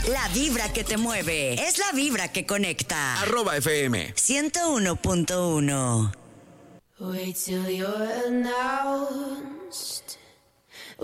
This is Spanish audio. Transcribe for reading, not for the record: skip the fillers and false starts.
La vibra que te mueve es la vibra que conecta. @FM 101.1. Wait till you're announced.